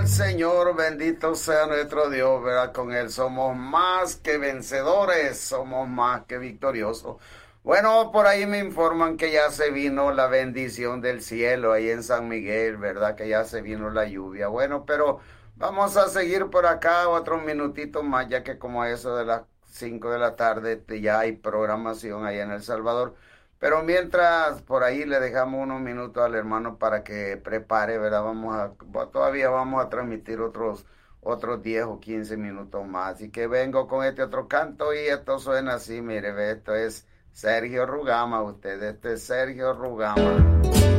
Señor, bendito sea nuestro Dios, ¿verdad? Con Él somos más que vencedores, somos más que victoriosos. Bueno, por ahí me informan que ya se vino la bendición del cielo ahí en San Miguel, ¿verdad? Que ya se vino la lluvia. Bueno, pero vamos a seguir por acá otros minutitos más, ya que como eso de las 5 de la tarde ya hay programación ahí en El Salvador. Pero mientras por ahí le dejamos unos minutos al hermano para que prepare, ¿verdad? Todavía vamos a transmitir otros 10 o 15 minutos más. Así que vengo con este otro canto y esto suena así, mire, ve, esto es Sergio Rugama, usted, este es Sergio Rugama.